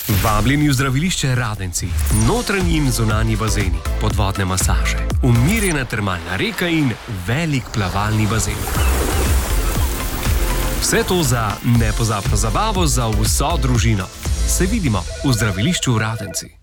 Vabljeni v zdravilišče Radenci, notranji in zunanji bazeni, podvodne masaže, umirjena termalna reka in velik plavalni bazen. Vse to za nepozabno zabavo za vso družino. Se vidimo v zdravilišču Radenci.